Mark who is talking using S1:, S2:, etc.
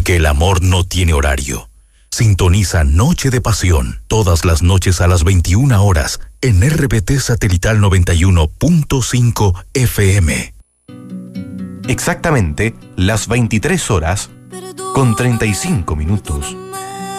S1: porque el amor no tiene horario. Sintoniza Noche de Pasión todas las noches a las 21 horas en RPT Satelital 91.5 FM.
S2: Exactamente las 23 horas con 35 minutos.